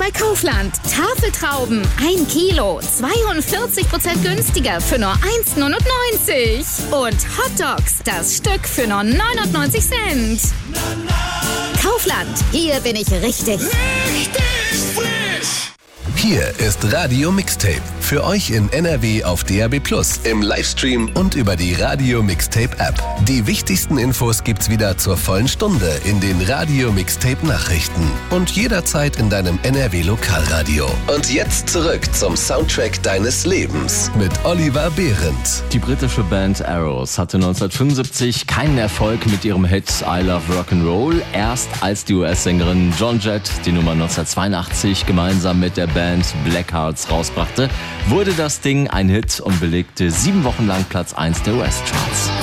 bei Kaufland. Tafeltrauben 1 Kilo, 42% günstiger für nur 1,99. Und Hotdogs, das Stück für nur 99 Cent. Kaufland, hier bin ich richtig. Hier ist Radio Mixtape. Für euch in NRW auf DAB+, im Livestream und über die Radio Mixtape App. Die wichtigsten Infos gibt's wieder zur vollen Stunde in den Radio Mixtape Nachrichten und jederzeit in deinem NRW Lokalradio. Und jetzt zurück zum Soundtrack deines Lebens mit Oliver Behrendt. Die britische Band Arrows hatte 1975 keinen Erfolg mit ihrem Hit I Love Rock'n'Roll. Erst als die US-Sängerin Joan Jett die Nummer 1982 gemeinsam mit der Band Blackhearts rausbrachte, wurde das Ding ein Hit und belegte 7 Wochen lang Platz 1 der US-Charts.